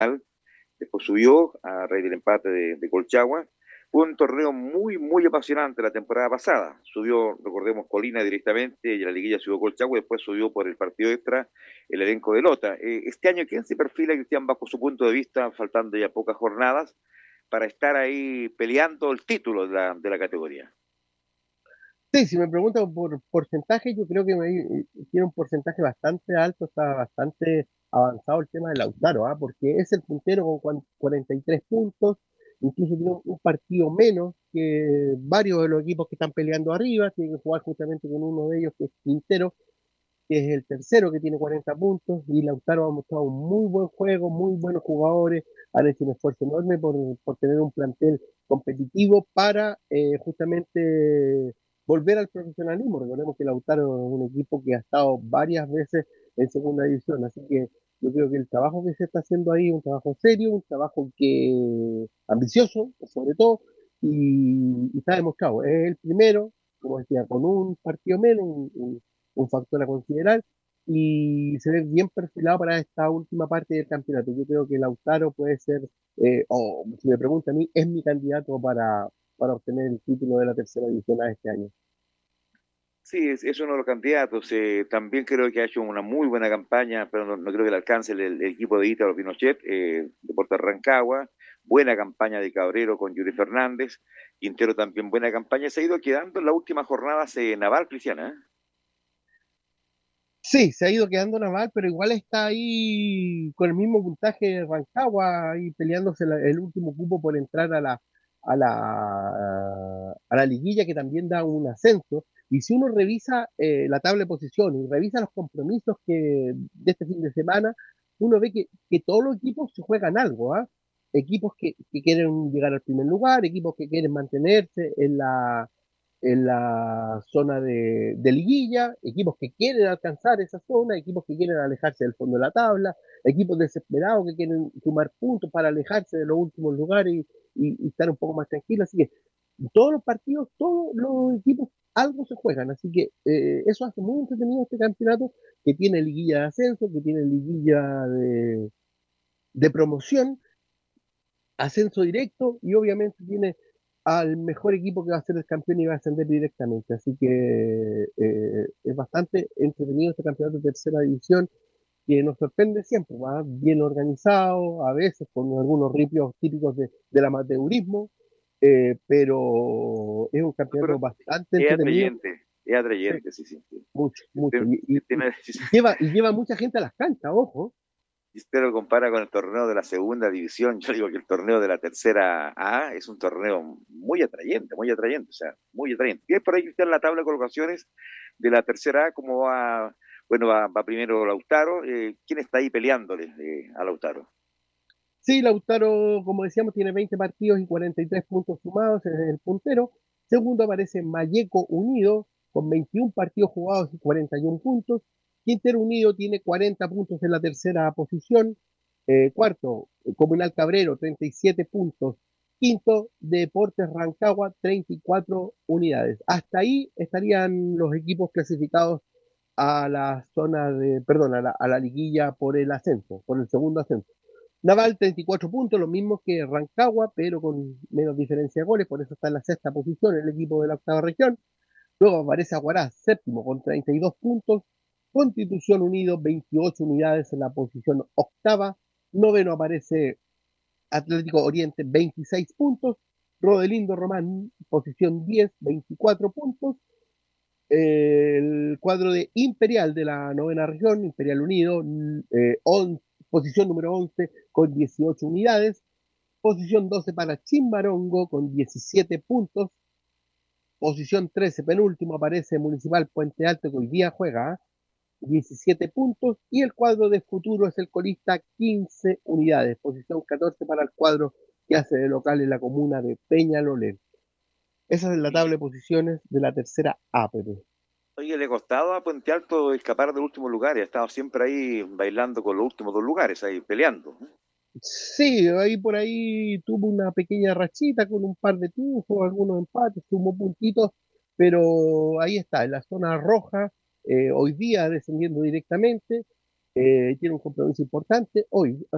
después subió a raíz del empate de Colchagua. Fue un torneo muy, muy apasionante la temporada pasada. Subió, recordemos, Colina directamente, y a la liguilla subió Colchagua, y después subió por el partido extra el elenco de Lota. Este año, ¿quién se perfila, Cristian, bajo su punto de vista, faltando ya pocas jornadas, para estar ahí peleando el título de la categoría? Sí, si me preguntan por porcentaje, yo creo que tiene un porcentaje bastante alto, está bastante avanzado el tema de Lautaro, ¿ah? Porque es el puntero con 43 puntos, incluso tiene un partido menos que varios de los equipos que están peleando arriba, tiene que jugar justamente con uno de ellos que es Quintero, que es el tercero que tiene 40 puntos, y Lautaro ha mostrado un muy buen juego, muy buenos jugadores, han hecho un esfuerzo enorme por tener un plantel competitivo para justamente volver al profesionalismo. Recordemos que Lautaro es un equipo que ha estado varias veces en segunda división, así que yo creo que el trabajo que se está haciendo ahí es un trabajo serio, un trabajo que ambicioso, sobre todo, y está demostrado. Es el primero, como decía, con un partido menos, un factor a considerar y se ve bien perfilado para esta última parte del campeonato. Yo creo que Lautaro puede ser, o si me pregunta a mí, es mi candidato para obtener el título de la tercera división a este año. Sí, es uno de los candidatos. También creo que ha hecho una muy buena campaña, pero no creo que le alcance el equipo de Ítalo Pinochet, de Puerto Rancagua. Buena campaña de Cabrero con Yuri Fernández. Quintero también buena campaña. Se ha ido quedando en la última jornada Naval, Cristiana, ¿eh? Sí, se ha ido quedando Naval, pero igual está ahí con el mismo puntaje de Rancagua, ahí peleándose el último cupo por entrar a la liguilla que también da un ascenso. Y si uno revisa la tabla de posiciones y revisa los compromisos de este fin de semana, uno ve que todos los equipos se juegan algo, ¿ah? Equipos que quieren llegar al primer lugar, equipos que quieren mantenerse en la zona de liguilla, equipos que quieren alcanzar esa zona, equipos que quieren alejarse del fondo de la tabla, equipos desesperados que quieren sumar puntos para alejarse de los últimos lugares y estar un poco más tranquilos. Así que todos los partidos, todos los equipos algo se juegan, así que eso hace muy entretenido este campeonato que tiene liguilla de ascenso, que tiene liguilla de promoción, ascenso directo y obviamente tiene al mejor equipo que va a ser el campeón y va a ascender directamente. Así que es bastante entretenido este campeonato de tercera división que nos sorprende siempre, va bien organizado, a veces con algunos ripios típicos del amateurismo, pero es un campeonato Pero bastante entretenido, es sí, atrayente, sí, sí. Sí. mucho, mucho. Sí, sí. Y lleva mucha gente a las canchas, ojo. Si usted lo compara con el torneo de la segunda división, yo digo que el torneo de la tercera A es un torneo muy atrayente, o sea, muy atrayente. Y es por ahí, Cristian, la tabla de colocaciones de la tercera A, cómo va, bueno, va primero Lautaro. ¿Quién está ahí peleándole a Lautaro? Sí, Lautaro, como decíamos, tiene 20 partidos y 43 puntos sumados, es el puntero. Segundo aparece Malleco Unido, con 21 partidos jugados y 41 puntos. Quintero Unido tiene 40 puntos en la tercera posición. Cuarto, Comunal Cabrero, 37 puntos. Quinto, Deportes Rancagua, 34 unidades. Hasta ahí estarían los equipos clasificados a la zona perdón, a la liguilla por el ascenso, por el segundo ascenso. Naval 34 puntos, lo mismo que Rancagua, pero con menos diferencia de goles, por eso está en la sexta posición el equipo de la octava región. Luego aparece Aguará, séptimo, con 32 puntos. Constitución Unido, 28 unidades en la posición octava. Noveno aparece Atlético Oriente, 26 puntos. Rodelindo Román, posición 10, 24 puntos. El cuadro de Imperial de la novena región, Imperial Unido, posición número 11 con 18 unidades. Posición 12 para Chimbarongo con 17 puntos. Posición 13, penúltimo, aparece Municipal Puente Alto que hoy día juega 17 puntos. Y el cuadro de Futuro es el colista, 15 unidades. Posición 14 para el cuadro que hace de local en la comuna de Peñalolén. Esa es la tabla Oye, de posiciones de la tercera A, Pepe. oye, le costaba a Puente Alto escapar del último lugar, y ha estado siempre ahí bailando con los últimos dos lugares, ahí peleando. Sí, ahí por ahí tuvo una pequeña rachita con un par de triunfos, algunos empates, sumó puntitos, pero ahí está, en la zona roja, hoy día descendiendo directamente, tiene un compromiso importante. Hoy,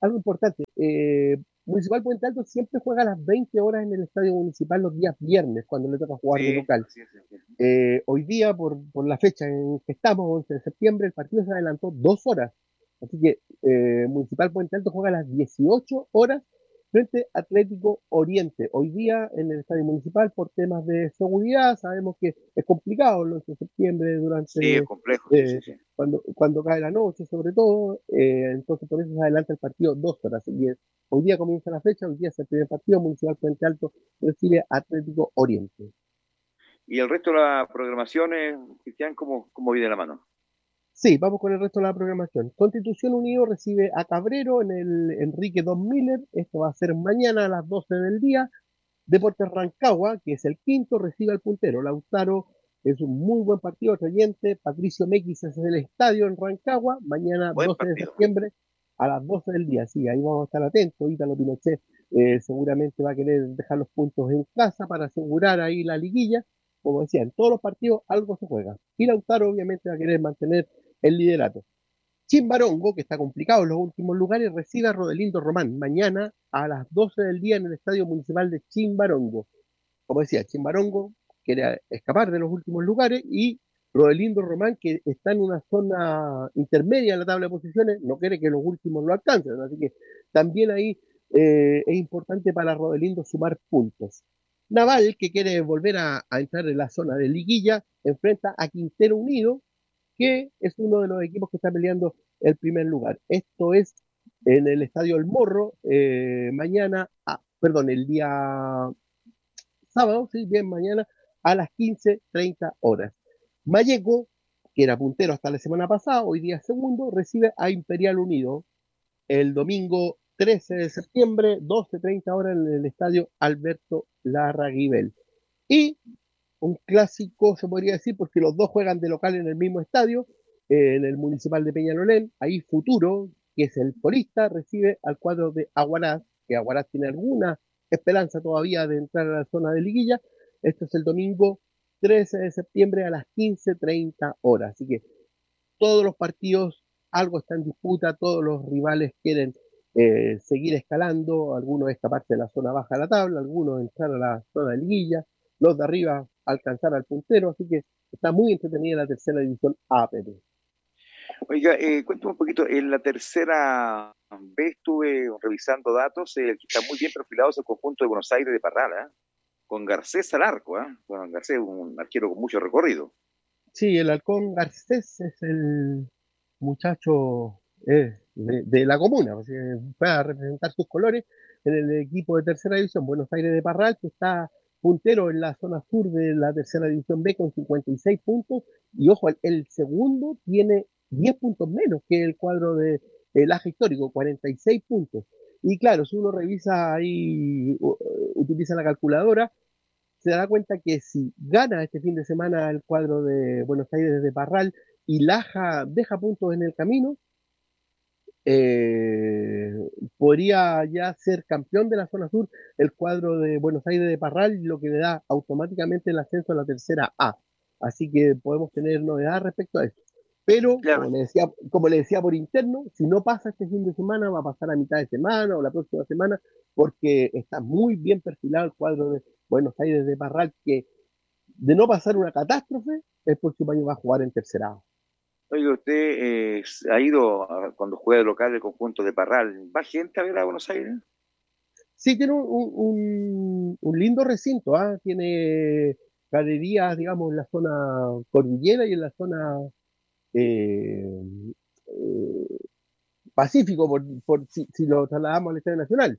algo importante. Municipal Puente Alto siempre juega a las 20 horas en el estadio municipal los días viernes, cuando le toca jugar de Sí, local. así es. Sí. Hoy día, por la fecha en que estamos, 11 de septiembre, el partido se adelantó 2 horas. Así que Municipal Puente Alto juega a las 18 horas frente a Atlético Oriente. Hoy día en el estadio municipal, por temas de seguridad, sabemos que es complicado el 11 de septiembre Sí, es durante complejo, sí, eh, sí, sí. cuando cae la noche, sobre todo. Entonces, por eso se adelanta el partido 2 horas. Y hoy día comienza la fecha, hoy día es el primer partido. Municipal Puente Alto recibe Atlético Oriente. Y el resto de la programación, Cristian, ¿cómo viene la mano? Sí, vamos con el resto de la programación. Constitución Unido recibe a Cabrero en el Enrique Don Miller. Esto va a ser mañana a las 12 del día. Deportes Rancagua, que es el quinto, recibe al puntero. Lautaro es un muy buen partido atrayente. Patricio Mequis es el estadio en Rancagua. Mañana Buen 12 de partido. septiembre a las 12 del día. Sí, ahí vamos a estar atentos. Ítalo Pinochet seguramente va a querer dejar los puntos en casa para asegurar ahí la liguilla. Como decía, en todos los partidos algo se juega. Y Lautaro obviamente va a querer mantener el liderato. Chimbarongo, que está complicado en los últimos lugares, recibe a Rodelindo Román mañana a las 12 del día en el Estadio Municipal de Chimbarongo. Como decía, Chimbarongo quiere escapar de los últimos lugares y Rodelindo Román, que está en una zona intermedia en la tabla de posiciones, no quiere que los últimos lo alcancen. Así que también ahí es importante para Rodelindo sumar puntos. Naval, que quiere volver a entrar en la zona de liguilla, enfrenta a Quintero Unido, que es uno de los equipos que está peleando el primer lugar. Esto es en el Estadio El Morro, mañana, perdón, el día sábado, sí, bien, mañana a las 15:30 horas. Mayeco, que era puntero hasta la semana pasada, hoy día segundo, recibe a Imperial Unido el domingo 13 de septiembre, 12:30 horas en el Estadio Alberto Larraguibel. Y un clásico, se podría decir, porque los dos juegan de local en el mismo estadio, en el Municipal de Peñalolén. Ahí Futuro, que es el colista, recibe al cuadro de Aguaraz, que Aguaraz tiene alguna esperanza todavía de entrar a la zona de liguilla. Esto es el domingo 13 de septiembre a las 15:30 horas. Así que todos los partidos, algo está en disputa, todos los rivales quieren seguir escalando, algunos escaparse de la zona baja de la tabla, algunos entrar a la zona de liguilla, los de arriba alcanzar al puntero, así que está muy entretenida la tercera división A, Perú. Oiga, cuéntame un poquito, en la tercera vez estuve revisando datos, el que está muy bien perfilado es el conjunto de Buenos Aires de Parral, con Garcés al arco, Bueno, Garcés un arquero con mucho recorrido. Sí, el Halcón Garcés es el muchacho de la comuna, o sea, fue a representar sus colores en el equipo de tercera división, Buenos Aires de Parral, que está puntero en la zona sur de la tercera división B con 56 puntos, y ojo, el segundo tiene 10 puntos menos que el cuadro de el Aja Histórico, 46 puntos. Y claro, si uno revisa ahí, utiliza la calculadora, se da cuenta que si gana este fin de semana el cuadro de Buenos Aires de Parral y Laja deja puntos en el camino, eh, podría ya ser campeón de la zona sur el cuadro de Buenos Aires de Parral, lo que le da automáticamente el ascenso a la tercera A. Así que podemos tener novedades respecto a eso. Pero, Claro, como le decía por interno, si no pasa este fin de semana, va a pasar a mitad de semana o la próxima semana, porque está muy bien perfilado el cuadro de Buenos Aires de Parral, que de no pasar una catástrofe, el próximo año va a jugar en tercera A. oiga, usted ha ido cuando juega de local el conjunto de Parral, ¿va gente a ver a Buenos Aires? Sí, tiene un lindo recinto, ¿ah? Tiene galerías, digamos, en la zona cordillera y en la zona eh, eh, Pacífico, si lo trasladamos al Estadio Nacional.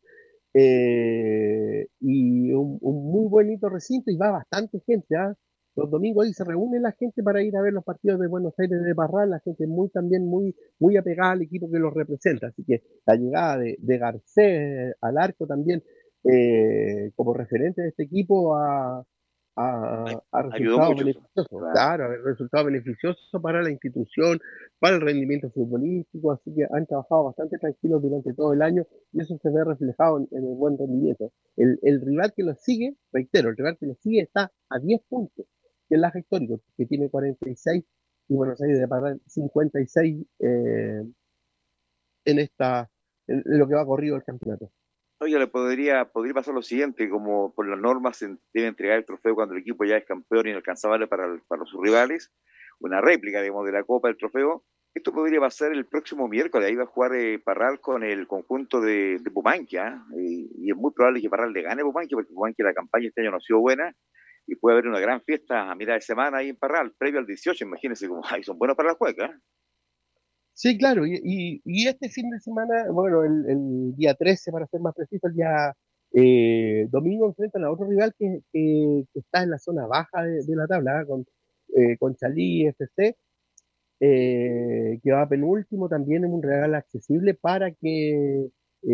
Y un muy bonito recinto y va bastante gente, ¿ah? Los domingos ahí se reúne la gente para ir a ver los partidos de Buenos Aires de Parral, la gente muy también muy apegada al equipo que los representa, así que la llegada de Garcés al arco también como referente de este equipo ha Ayudó resultado mucho eso. beneficioso, Claro. claro, ha resultado beneficioso para la institución, para el rendimiento futbolístico, así que han trabajado bastante tranquilos durante todo el año y eso se ve reflejado en el buen rendimiento. El rival que lo sigue, reitero, el rival que lo sigue está a 10 puntos, que es el Aja Histórico, que tiene 46 y Buenos Aires de Parral 56 en esta lo que va corrido el campeonato. Oye, podría pasar lo siguiente, como por las normas se debe entregar el trofeo cuando el equipo ya es campeón y inalcanzable para sus rivales, una réplica, digamos, de la Copa del Trofeo. Esto podría pasar el próximo miércoles, ahí va a jugar Parral con el conjunto de Pumanque, y es muy probable que Parral le gane a Pumanque, porque Pumanque la campaña este año no ha sido buena, y puede haber una gran fiesta a mitad de semana ahí en Parral, previo al 18, imagínense como, ay, son buenos para la cueca. Sí, claro, y este fin de semana, bueno, el día 13, para ser más preciso, el día domingo enfrentan a otro rival que está en la zona baja de la tabla, con Chalí FC, que va penúltimo, también es un regalo accesible para que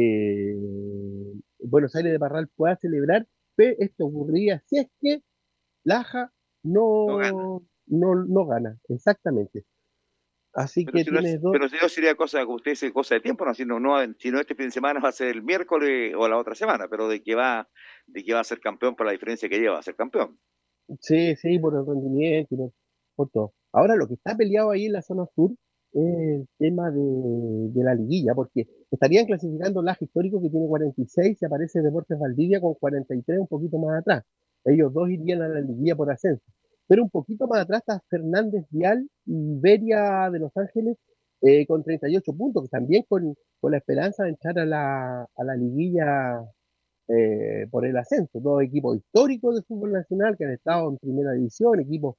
Buenos Aires de Parral pueda celebrar, pero esto ocurría si es que Laja No gana. no gana, exactamente. Así Pero que si no, tiene dos. pero si no sería cosa, como usted dice, cosa de tiempo, no, si no este fin de semana va a ser el miércoles o la otra semana, pero de que va a ser campeón por la diferencia que lleva a ser campeón. Sí, sí, por el rendimiento y por todo. Ahora, lo que está peleado ahí en la zona sur es el tema de la liguilla, porque estarían clasificando Laje Histórico, que tiene 46, y aparece Deportes Valdivia con 43, un poquito más atrás. Ellos dos irían a la liguilla por ascenso. Pero un poquito más atrás está Fernández Vial y Iberia de Los Ángeles con 38 puntos, que también con la esperanza de entrar a la liguilla por el ascenso. Dos equipos históricos de fútbol nacional que han estado en primera división, equipos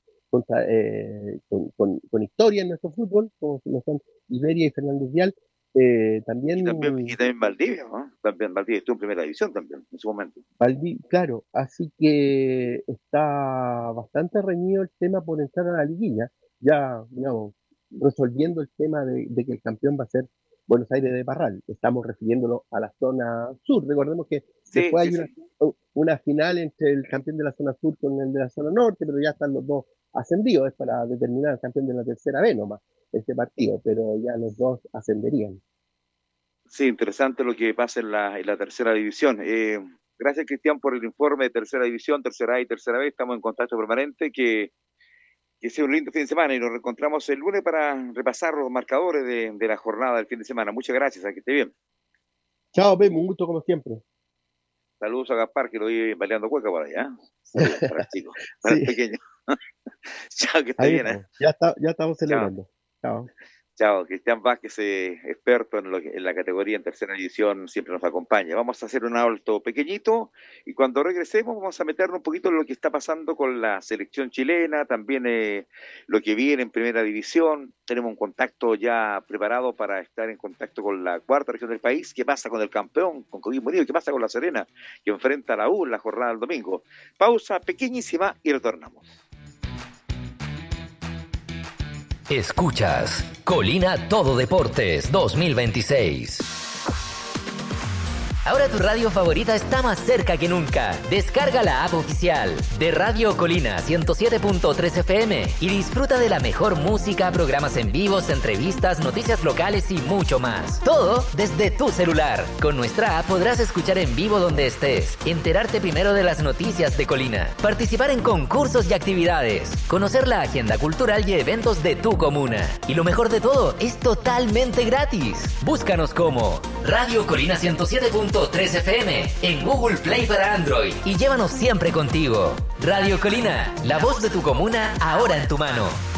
con historia en nuestro fútbol, como lo son Iberia y Fernández Vial. Y También, también Valdivia, ¿no? También Valdivia estuvo en primera división también, en su momento. claro, así que está bastante reñido el tema por entrar a la liguilla, ya, digamos, resolviendo el tema de que el campeón va a ser Buenos Aires de Parral. Estamos refiriéndolo a la zona sur. Recordemos que Sí, después sí, hay sí. una final entre el campeón de la zona sur con el de la zona norte, pero ya están los dos ascendidos. Es para determinar el campeón de la tercera B nomás, este partido, pero ya los dos ascenderían. Sí, interesante lo que pasa en la tercera división. Gracias, Cristian, por el informe de tercera división, tercera A y tercera B. Estamos en contacto permanente. Que sea un lindo fin de semana y nos reencontramos el lunes para repasar los marcadores de la jornada del fin de semana. Muchas gracias, a que esté bien. Chao, Pemo, un gusto como siempre. Saludos a Gaspar, que lo vi baleando cueca por allá. Saludos para el chico, para el Sí, pequeño. Chao, que esté ahí bien, ¿eh? estamos. Ya estamos Chao. celebrando. Chao. Chao, Cristian Vázquez, experto en la categoría en tercera división, siempre nos acompaña. Vamos a hacer un alto pequeñito y cuando regresemos vamos a meternos un poquito en lo que está pasando con la selección chilena, también lo que viene en primera división. Tenemos un contacto ya preparado para estar en contacto con la cuarta región del país. ¿Qué pasa con el campeón, con Coquimbo Unido? ¿Qué pasa con la Serena, que enfrenta a la U en la jornada del domingo? Pausa pequeñísima y retornamos. Escuchas Colina Todo Deportes 2026. Ahora tu radio favorita está más cerca que nunca. Descarga la app oficial de Radio Colina 107.3 FM y disfruta de la mejor música, programas en vivos, entrevistas, noticias locales y mucho más. Todo desde tu celular. Con nuestra app podrás escuchar en vivo donde estés, enterarte primero de las noticias de Colina, participar en concursos y actividades, conocer la agenda cultural y eventos de tu comuna. Y lo mejor de todo, es totalmente gratis. Búscanos como Radio Colina 107.3 FM en Google Play para Android y llévanos siempre contigo. Radio Colina, la voz de tu comuna ahora en tu mano.